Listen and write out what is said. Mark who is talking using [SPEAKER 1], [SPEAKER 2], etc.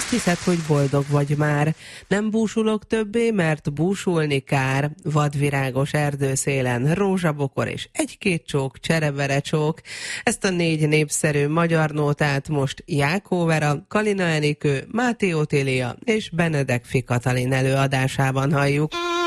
[SPEAKER 1] Azt hiszed, hogy boldog vagy már. Nem búsulok többé, mert búsulni kár. Vadvirágos erdőszélen, rózsabokor és egy-két csók, csereberecsók. Ezt a 4 népszerű magyar nótát most Jákó Vera, Kalina Enikő, Máté Otília és Benedek Fi Katalin előadásában halljuk.